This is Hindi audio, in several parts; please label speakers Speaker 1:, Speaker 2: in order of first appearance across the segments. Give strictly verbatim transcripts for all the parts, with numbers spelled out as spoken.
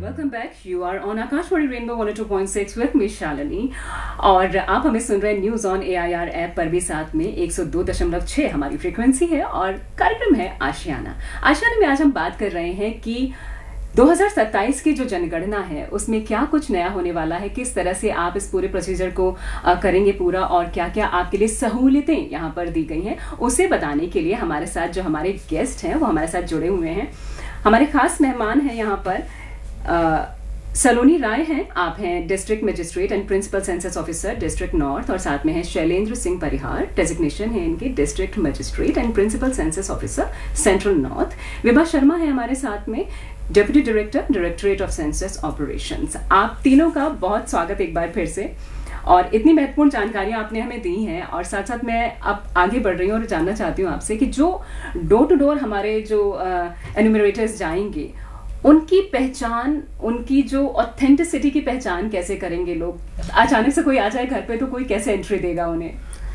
Speaker 1: welcome back. You are on Akashwani Rainbow one oh two point six with me Shalini और आप हमें सुन रहे हैं news on A I R app पर भी, साथ में एक सौ दो दशमलव छह हमारी फ्रीक्वेंसी है और कार्यक्रम है आशियाना। आशियाना में आज हम बात कर रहे हैं कि दो हज़ार सत्ताईस की जो जनगणना है उसमें क्या कुछ नया होने वाला है, किस तरह से आप इस पूरे प्रोसीजर को करेंगे पूरा और क्या क्या आपके लिए सहूलियतें यहाँ पर दी गई हैं, उसे बताने के लिए हमारे साथ जो हमारे गेस्ट हैं वो हमारे साथ जुड़े हुए हैं। हमारे खास मेहमान हैं यहाँ पर आ, सलोनी राय हैं, आप हैं district magistrate and principal census officer district north, और साथ में हैं शैलेंद्र सिंह परिहार, डेजिग्नेशन है इनकी district magistrate and principal census officer central north. Vibha Sharma है हमारे साथ में, deputy director directorate of census operations. आप तीनों का बहुत स्वागत एक बार फिर से, और इतनी महत्वपूर्ण जानकारियां आपने हमें दी हैं। और साथ साथ मैं अब आगे बढ़ रही हूँ और जानना चाहती हूँ आपसे कि जो डोर टू डोर हमारे जो एन्यूमरेटर्स जाएंगे उनकी पहचान, उनकी जो ऑथेंटिसिटी की पहचान कैसे करेंगे लोग? अचानक से कोई आ जाए घर पे तो कोई कैसे एंट्री देगा उन्हें?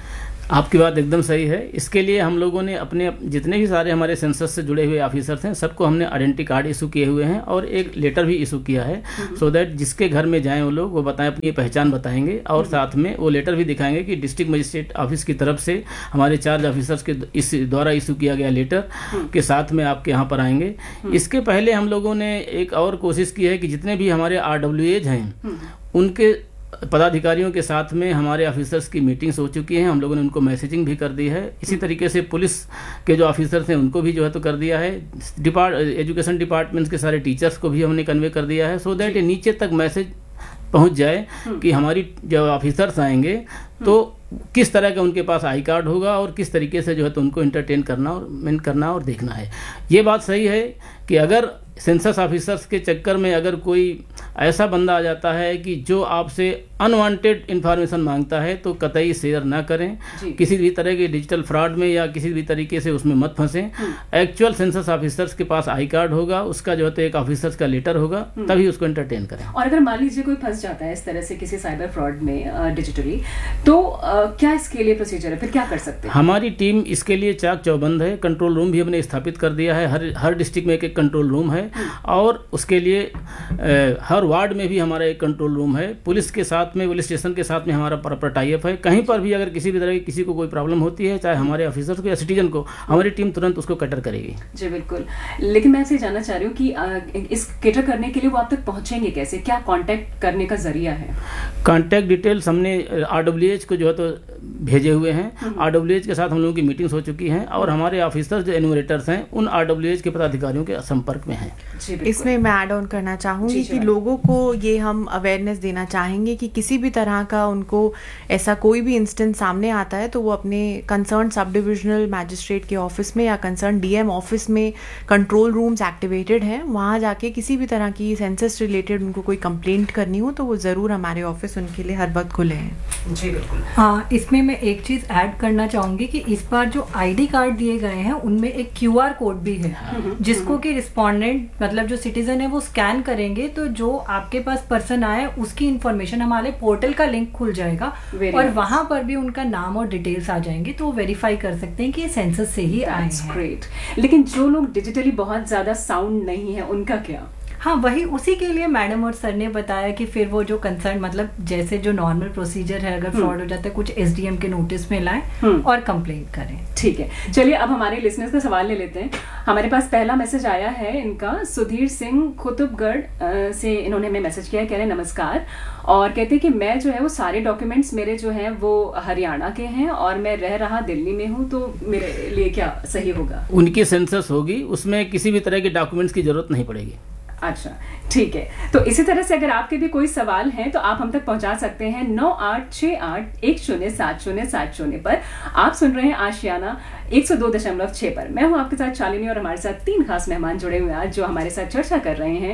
Speaker 2: आपकी बात एकदम सही है। इसके लिए हम लोगों ने अपने जितने भी सारे हमारे सेंसस से जुड़े हुए ऑफिसर्स हैं सबको हमने आइडेंटिटी कार्ड इशू किए हुए हैं और एक लेटर भी इशू किया है, सो so दैट जिसके घर में जाएं वो लोग वो बताएं, अपनी पहचान बताएंगे और साथ में वो लेटर भी दिखाएंगे कि डिस्ट्रिक्ट मजिस्ट्रेट ऑफिस की तरफ से हमारे चार्ज ऑफिसर्स के इस द्वारा इशू किया गया लेटर के साथ में आपके यहाँ पर आएंगे। इसके पहले हम लोगों ने एक और कोशिश की है कि जितने भी हमारे आर डब्ल्यू एज हैं उनके पदाधिकारियों के साथ में हमारे ऑफिसर्स की मीटिंग्स हो चुकी हैं, हम लोगों ने उनको मैसेजिंग भी कर दी है। इसी तरीके से पुलिस के जो ऑफिसर्स हैं उनको भी जो है तो कर दिया है। डिपार्ट एजुकेशन डिपार्टमेंट्स के सारे टीचर्स को भी हमने कन्वे कर दिया है, सो दैट नीचे तक मैसेज पहुंच जाए कि हमारी जब ऑफिसर्स आएंगे तो किस तरह का उनके पास आई कार्ड होगा और किस तरीके से जो है तो उनको एंटरटेन करना और मेन करना और देखना है। ये बात सही है कि अगर सेंसस ऑफिसर्स के चक्कर में अगर कोई ऐसा बंदा आ जाता है कि जो आपसे अनवांटेड इंफॉर्मेशन मांगता है तो कतई शेयर ना करें, किसी भी तरह के डिजिटल फ्रॉड में या किसी भी तरीके से उसमें मत फंसें। एक्चुअल सेंसस ऑफिसर्स के पास आई कार्ड होगा, उसका जो है तो एक ऑफिसर्स का लेटर होगा, तभी उसको एंटरटेन करें।
Speaker 1: और अगर मान लीजिए कोई फंस जाता है इस तरह से किसी साइबर फ्रॉड में डिजिटली, तो आ, क्या इसके लिए प्रोसीजर है, फिर क्या कर सकते हैं?
Speaker 2: हमारी टीम इसके लिए चाक चौबंद है। कंट्रोल रूम भी हमने स्थापित कर दिया है, हर हर डिस्ट्रिक्ट में एक एक कंट्रोल रूम है और उसके लिए आ, हर वार्ड में भी हमारा एक कंट्रोल रूम है। पुलिस के साथ में, पुलिस स्टेशन के साथ में हमारा प्रॉपर टाई अप है। कहीं पर भी अगर किसी भी तरह की किसी को कोई प्रॉब्लम होती है, चाहे हमारे ऑफिसर्स को या सिटीजन को, हमारी टीम तुरंत उसको कैटर करेगी।
Speaker 1: जी बिल्कुल। लेकिन मैं आपसे जानना चाह रही हूँ कि आ, इस कैटर करने के लिए वो आप तक पहुंचेंगे कैसे, क्या कांटेक्ट करने का जरिया है?
Speaker 2: कांटेक्ट डिटेल्स हमने आर डब्ल्यू एच को जो है तो भेजे हुए हैं। आर डब्ल्यू एच के साथ हम लोगों की मीटिंग्स हो चुकी हैं और हमारे ऑफिसर्स जो एन्यूमरेटर्स हैं उन आर डब्ल्यू एच के पदाधिकारियों के संपर्क में हैं।
Speaker 3: इसमें मैं ऐड ऑन करना चाहूँगी कि लोगों को ये हम अवेयरनेस देना चाहेंगे कि किसी भी तरह का उनको ऐसा कोई भी इंस्टेंस सामने आता है तो वो अपने कंसर्न सब डिविजनल मैजिस्ट्रेट के ऑफिस में या कंसर्न डी एम ऑफिस में कंट्रोल रूम्स एक्टिवेटेड हैं, वहाँ जाके किसी भी तरह की सेंसस रिलेटेड उनको कोई कंप्लेंट करनी हो तो वो ज़रूर हमारे ऑफिस उनके लिए हर वक्त खुले हैं।
Speaker 1: जी बिल्कुल।
Speaker 4: हाँ, इसमें मैं एक चीज़ ऐड करना चाहूँगी कि इस बार जो आईडी कार्ड दिए गए हैं उनमें एक क्यू आर कोड भी है जिसको कि रिस्पोंडेंट मतलब जो सिटीजन है वो स्कैन करेंगे तो जो आपके पास पर्सन आए उसकी इंफॉर्मेशन हमारे पोर्टल का लिंक खुल जाएगा और वहां पर भी उनका नाम और डिटेल्स आ जाएंगे तो वो वेरीफाई कर सकते हैं कि ये सेंसस से ही आए हैं।
Speaker 1: ग्रेट। लेकिन जो लोग डिजिटली बहुत ज्यादा साउंड नहीं है उनका क्या?
Speaker 4: हाँ, वही उसी के लिए मैडम और सर ने बताया कि फिर वो जो कंसर्न मतलब जैसे जो नॉर्मल प्रोसीजर है, अगर फ्रॉड हो जाता है कुछ एसडीएम के नोटिस में लाएं और कंप्लेंट करें।
Speaker 1: ठीक है, चलिए अब हमारे लिसनर्स का सवाल ले लेते हैं। हमारे पास पहला मैसेज आया है इनका, सुधीर सिंह कुतुबगढ़ से इन्होंने हमें मैसेज किया, कह रहे हैं नमस्कार, और कहते हैं कि मैं जो है वो सारे डॉक्यूमेंट्स मेरे जो हैं वो हरियाणा के हैं और मैं रह रहा दिल्ली में हूँ, तो मेरे लिए क्या सही होगा?
Speaker 2: उनकी सेंसस होगी, उसमें किसी भी तरह के डॉक्यूमेंट्स की जरूरत नहीं पड़ेगी।
Speaker 1: अच्छा ठीक है, तो इसी तरह से अगर आपके भी कोई सवाल हैं तो आप हम तक पहुंचा सकते हैं नौ आठ छः आठ एक शून्य सात शून्य सात शून्य पर। आप सुन रहे हैं आशियाना एक सौ दो दशमलव छह पर। मैं हूं आपके साथ शालिनी और हमारे साथ तीन खास मेहमान जुड़े हुए हैं आज जो हमारे साथ चर्चा कर रहे हैं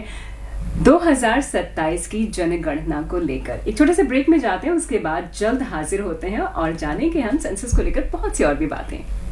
Speaker 1: दो हज़ार सत्ताईस की जनगणना को लेकर। एक छोटे से ब्रेक में जाते हैं, उसके बाद जल्द हाजिर होते हैं और जानेंगे हम सेंसस को लेकर बहुत सी और भी बातें।